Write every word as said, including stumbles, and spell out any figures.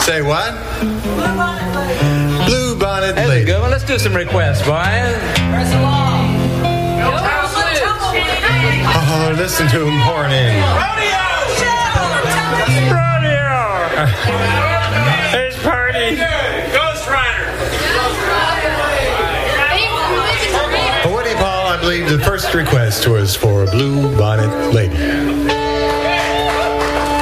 Say what? Blue Bonnet That's Lady. a good one. Let's do some requests, boys. Oh, listen to him pouring in. Rodeo! It's party. Ghost Rider. Well, Woody Paul, I believe the first request was for Blue Bonnet Lady.